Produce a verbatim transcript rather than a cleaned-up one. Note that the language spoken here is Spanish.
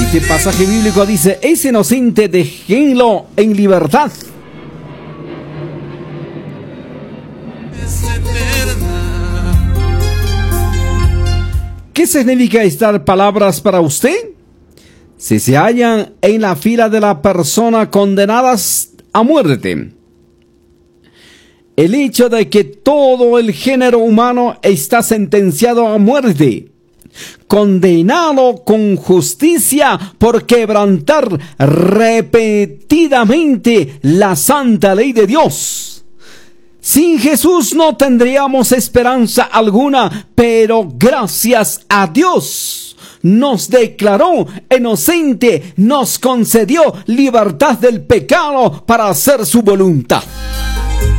siguiente pasaje bíblico dice: es inocente, déjenlo en libertad. ¿Qué significa estas palabras para usted? Si se hallan en la fila de la persona condenadas a muerte, el hecho de que todo el género humano está sentenciado a muerte, condenado con justicia por quebrantar repetidamente la santa ley de Dios. Sin Jesús no tendríamos esperanza alguna, pero gracias a Dios nos declaró inocente, nos concedió libertad del pecado para hacer su voluntad.